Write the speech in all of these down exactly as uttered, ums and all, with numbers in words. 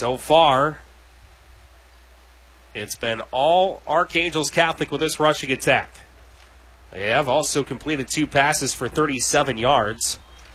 So far, it's been all Archangels Catholic with this rushing attack. They have also completed two passes for thirty-seven yards.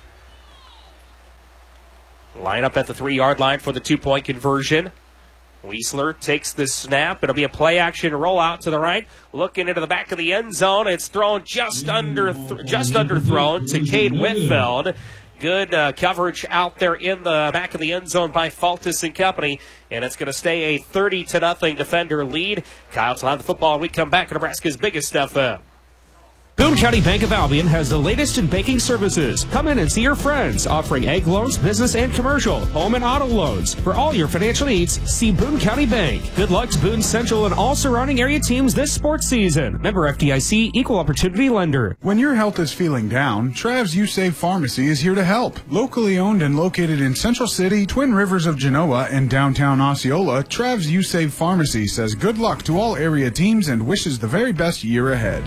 Line up at the three-yard line for the two-point conversion. Weisler takes the snap. It'll be a play-action rollout to the right. Looking into the back of the end zone. It's thrown just under, th- just underthrown to Cade Whitfeld. Good uh, coverage out there in the back of the end zone by Faltis and company. And it's going to stay a thirty to nothing defender lead. Coyotes will have the football. We come back to Nebraska's biggest F M. Boone County Bank of Albion has the latest in banking services. Come in and see your friends, offering ag loans, business and commercial, home and auto loans. For all your financial needs, see Boone County Bank. Good luck to Boone Central and all surrounding area teams this sports season. Member F D I C, Equal Opportunity Lender. When your health is feeling down, Trav's U Save Pharmacy is here to help. Locally owned and located in Central City, Twin Rivers of Genoa, and downtown Osceola, Trav's U Save Pharmacy says good luck to all area teams and wishes the very best year ahead.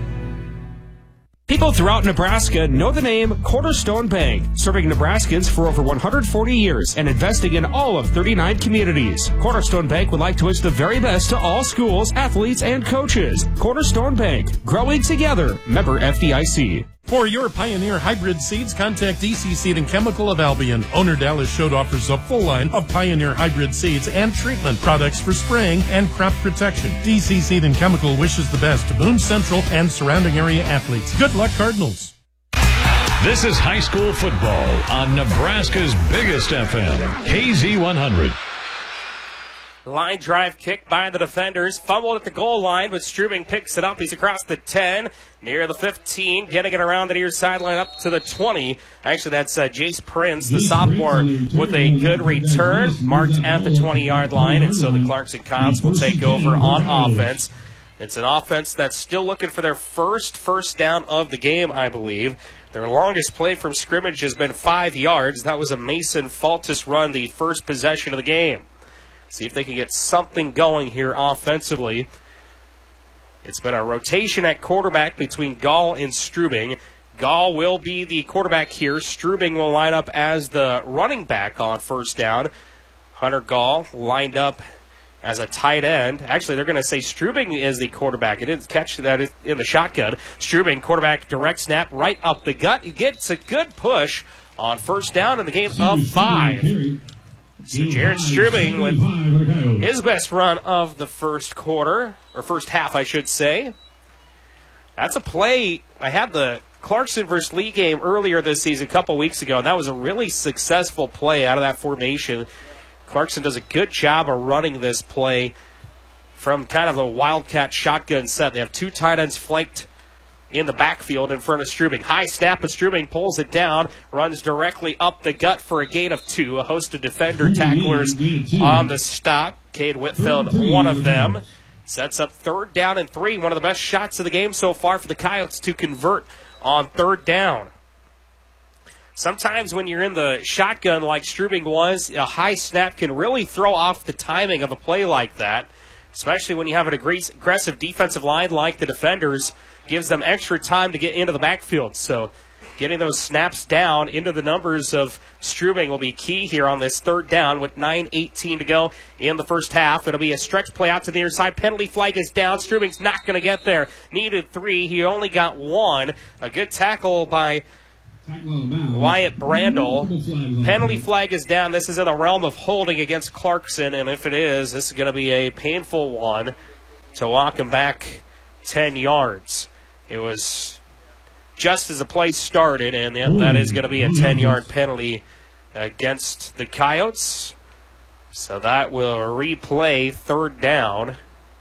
People throughout Nebraska know the name Cornerstone Bank, serving Nebraskans for over one hundred forty years and investing in all of thirty-nine communities. Cornerstone Bank would like to wish the very best to all schools, athletes, and coaches. Cornerstone Bank, growing together. Member F D I C. For your Pioneer hybrid seeds, contact D C Seed and Chemical of Albion. Owner Dallas Schode offers a full line of Pioneer hybrid seeds and treatment products for spraying and crop protection. D C Seed and Chemical wishes the best to Boone Central and surrounding area athletes. Good luck, Cardinals. This is high school football on Nebraska's biggest F M, K Z one hundred. Line drive kick by the defenders. Fumbled at the goal line, but Strubing picks it up. He's across the ten, near the fifteen, getting it around the near sideline up to the twenty. Actually, that's uh, Jace Prince, the sophomore, with a good return, marked at the twenty-yard line. And so the Clarkson Coyotes will take over on offense. It's an offense that's still looking for their first first down of the game, I believe. Their longest play from scrimmage has been five yards. That was a Mason Faltis run, the first possession of the game. See if they can get something going here offensively. It's been a rotation at quarterback between Gall and Strubing. Gall will be the quarterback here. Strubing will line up as the running back on first down. Hunter Gall lined up as a tight end. Actually, they're going to say Strubing is the quarterback. It didn't catch that in the shotgun. Strubing, quarterback, direct snap right up the gut. He gets a good push on first down in the game of five. So Jared Strubing with his best run of the first quarter, or first half, I should say. That's a play. I had the Clarkson versus Lee game earlier this season, a couple weeks ago, and that was a really successful play out of that formation. Clarkson does a good job of running this play from kind of a wildcat shotgun set. They have two tight ends flanked in the backfield in front of Strubing. High snap, but Strubing pulls it down, runs directly up the gut for a gain of two. A host of defender tacklers on the stop. Cade Whitfield, one of them. Sets up third down and three. One of the best shots of the game so far for the Coyotes to convert on third down. Sometimes when you're in the shotgun like Strubing was, a high snap can really throw off the timing of a play like that, especially when you have an aggressive defensive line like the defenders. Gives them extra time to get into the backfield. So getting those snaps down into the numbers of Strubing will be key here on this third down with nine eighteen to go in the first half. It'll be a stretch play out to the near side. Penalty flag is down. Strubing's not going to get there. Needed three. He only got one. A good tackle by Wyatt Brandel. Penalty flag is down. This is in the realm of holding against Clarkson, and if it is, this is going to be a painful one to walk him back ten yards. It was just as the play started, and that is going to be a ten-yard penalty against the Coyotes. So that will replay third down.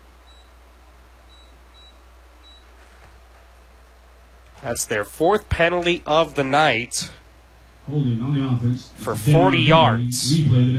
That's their fourth penalty of the night for forty yards.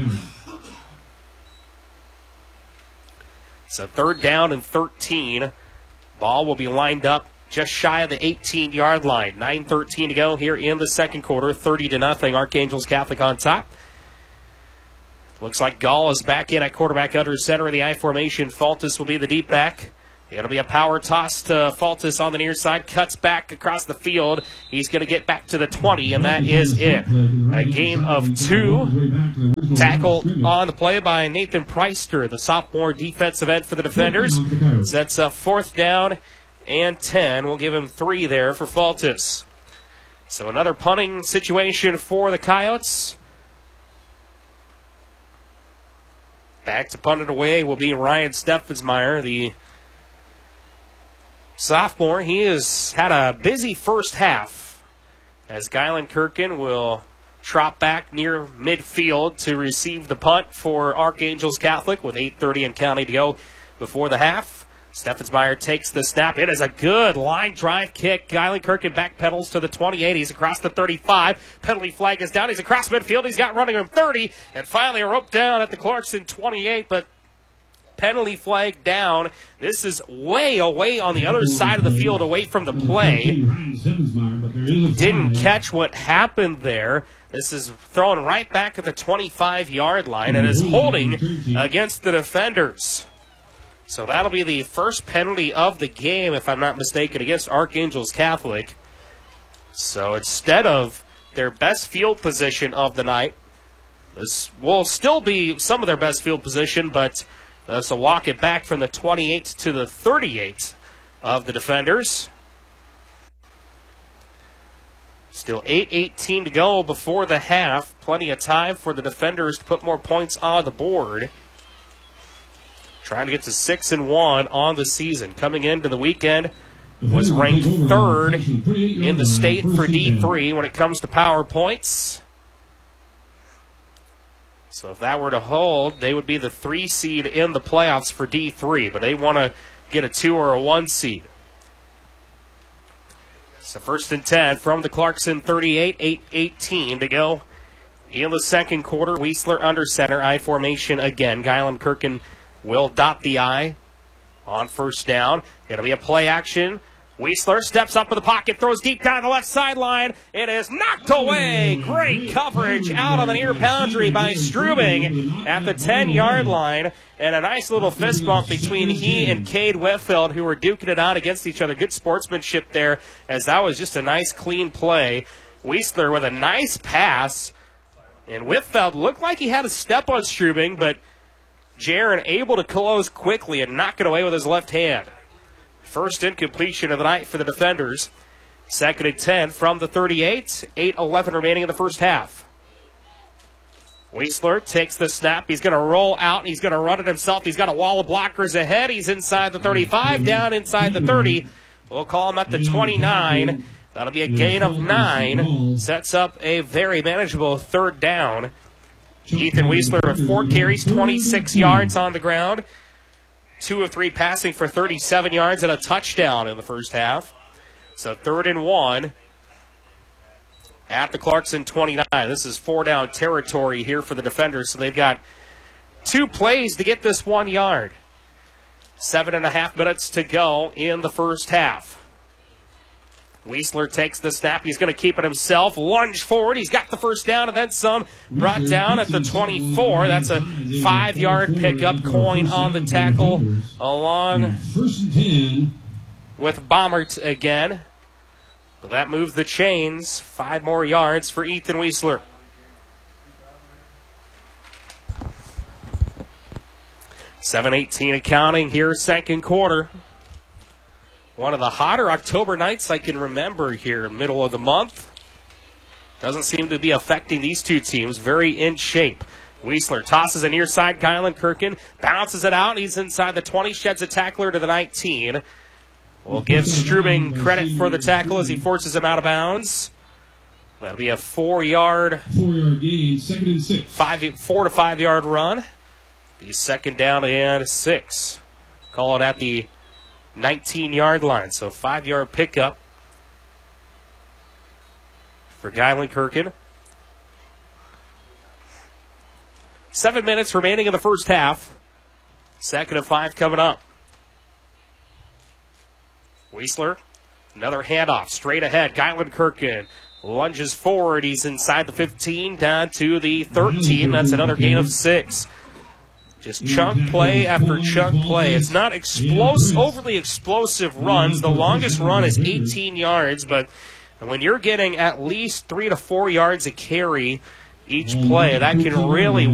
So third down and thirteen. Ball will be lined up just shy of the eighteen-yard line. nine thirteen to go here in the second quarter. thirty to nothing. Archangels Catholic on top. Looks like Gall is back in at quarterback under center of the I formation. Faltis will be the deep back. It'll be a power toss to Faltis on the near side. Cuts back across the field. He's going to get back to the twenty, and that is it. A game of two Tackle on the play by Nathan Preister, the sophomore defensive end for the defenders. Sets up fourth down and ten. We'll give him three there for Faltis. So another punting situation for the Coyotes. Back to punt it away will be Ryan Steffensmeyer, the sophomore. He has had a busy first half as Guylan Kirkin will trot back near midfield to receive the punt for Archangels Catholic with eight thirty and counting to go before the half. Steffensmeyer takes the snap. It is a good line drive kick. Guylan Kirkin backpedals to the twenty-eight. He's across the thirty-five. Penalty flag is down. He's across midfield. He's got running room thirty. And finally a rope down at the Clarkson twenty-eight. But penalty flag down. This is way away on the other side of the field, away from the play. Didn't catch what happened there. This is thrown right back at the twenty-five-yard line and is holding against the defenders. So that'll be the first penalty of the game, if I'm not mistaken, against Archangels Catholic. So instead of their best field position of the night, this will still be some of their best field position, but this will walk it back from the twenty-eight to the thirty-eight of the defenders. Still eight eighteen to go before the half. Plenty of time for the defenders to put more points on the board. Trying to get to six and one on the season. Coming into the weekend, was ranked third in the state for D three when it comes to power points. So if that were to hold, they would be the three seed in the playoffs for D three, but they want to get a two or a one seed. So first and ten from the Clarkson thirty-eight, eight eighteen to go in the second quarter. Weisler under center, I formation again. Guylan Kirkin will dot the I on first down. It'll be a play action. Weisler steps up in the pocket, throws deep down the left sideline. It is knocked away. Great coverage out on the near boundary by Strubing at the ten-yard line. And a nice little fist bump between he and Cade Whitfield, who were duking it out against each other. Good sportsmanship there, as that was just a nice, clean play. Weisler with a nice pass. And Whitfield looked like he had a step on Strubing, but Jaron able to close quickly and knock it away with his left hand. First incompletion of the night for the defenders. Second and ten from the thirty-eight. eight eleven remaining in the first half. Weisler takes the snap. He's going to roll out, and he's going to run it himself. He's got a wall of blockers ahead. He's inside the thirty-five, down inside the thirty. We'll call him at the twenty-nine. That'll be a gain of nine. Sets up a very manageable third down. Ethan Weisler with four carries, twenty-six yards on the ground. Two of three passing for thirty-seven yards and a touchdown in the first half. So third and one at the Clarkson twenty-nine. This is four down territory here for the defenders, so they've got two plays to get this one yard. Seven and a half minutes to go in the first half. Weisler takes the snap. He's going to keep it himself. Lunge forward. He's got the first down and then some. Brought down at the twenty-four. That's a five-yard pickup. Coin on the tackle along with Baumert again. But that moves the chains. Five more yards for Ethan Weisler. seven eighteen and counting here, second quarter. One of the hotter October nights I can remember here, middle of the month. Doesn't seem to be affecting these two teams. Very in shape. Weisler tosses a near side. Guylan Kirkin bounces it out. He's inside the twenty, sheds a tackler to the nineteen. We'll give Strubing credit for the tackle as he forces him out of bounds. That'll be a four-yard, four-yard gain, second and six. Five, four to five-yard run. Be second down and six. Call it at the nineteen-yard line, so five-yard pickup for Guylan Kirkin. Seven minutes remaining in the first half. Second and five coming up. Weisler, another handoff, straight ahead. Guylan Kirkin lunges forward. He's inside the fifteen, down to the thirteen. That's another gain of six. Just chunk play after chunk play. It's not explos- overly explosive runs. The longest run is eighteen yards, but when you're getting at least three to four yards a carry each play, that can really